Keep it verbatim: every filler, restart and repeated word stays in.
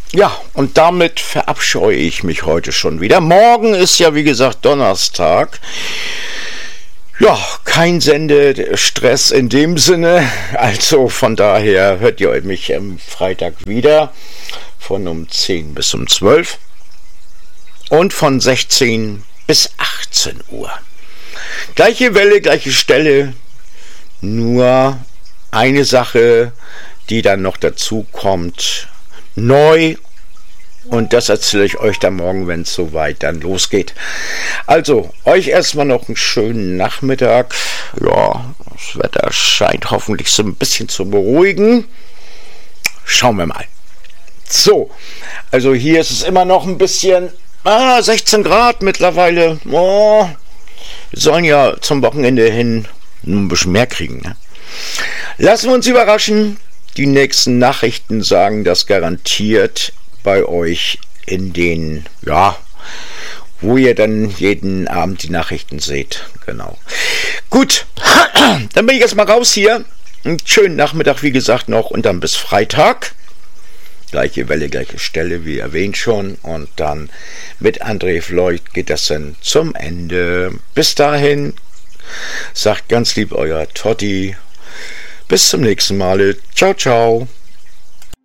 Ja, und damit verabscheue ich mich heute schon wieder. Morgen ist ja, wie gesagt, Donnerstag. Ja, kein Sendestress in dem Sinne. Also von daher hört ihr mich am Freitag wieder von um zehn bis um zwölf und von sechzehn bis achtzehn Uhr. Gleiche Welle, gleiche Stelle, nur eine Sache, die dann noch dazu kommt, neu, und das erzähle ich euch dann morgen, wenn es soweit dann losgeht. Also, euch erstmal noch einen schönen Nachmittag. Ja, das Wetter scheint hoffentlich so ein bisschen zu beruhigen. Schauen wir mal. So, also hier ist es immer noch ein bisschen, ah, sechzehn Grad mittlerweile. Oh, wir sollen ja zum Wochenende hin ein bisschen mehr kriegen. Ne? Lassen wir uns überraschen. Die nächsten Nachrichten sagen das garantiert bei euch in den, ja, wo ihr dann jeden Abend die Nachrichten seht. Genau. Gut, dann bin ich erstmal raus hier. Einen schönen Nachmittag, wie gesagt, noch und dann bis Freitag. Gleiche Welle, gleiche Stelle, wie erwähnt schon. Und dann mit André Floyd geht das dann zum Ende. Bis dahin, sagt ganz lieb euer Totti. Bis zum nächsten Mal. Ciao, ciao.